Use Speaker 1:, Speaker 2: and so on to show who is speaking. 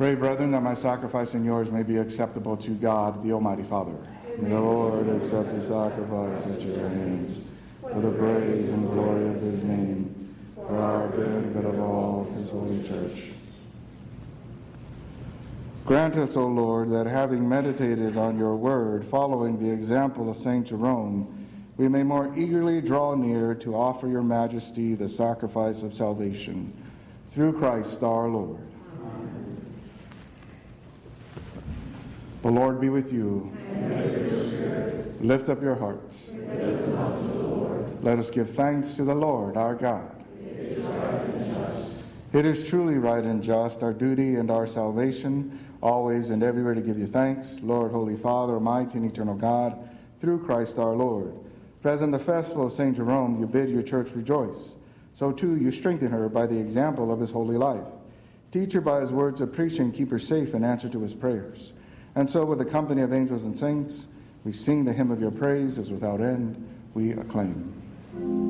Speaker 1: Pray, brethren, that my sacrifice and yours may be acceptable to God, the Almighty Father. May the Lord accept the sacrifice at your hands, for the praise and glory of his name, for our good and good of all his holy church. Grant us, O Lord, that having meditated on your word, following the example of St. Jerome, we may more eagerly draw near to offer your majesty the sacrifice of salvation. Through Christ our Lord. Amen. The Lord be with you. And with your spirit. Lift up your hearts. Lift them up to the Lord. Let us give thanks to the Lord our God. It is right and just. It is truly right and just, our duty and our salvation, always and everywhere to give you thanks, Lord, Holy Father, Almighty and eternal God, through Christ our Lord. Present the festival of St. Jerome, you bid your church rejoice. So too you strengthen her by the example of his holy life. Teach her by his words of preaching, keep her safe in answer to his prayers. And so with the company of angels and saints, we sing the hymn of your praise as without end we acclaim.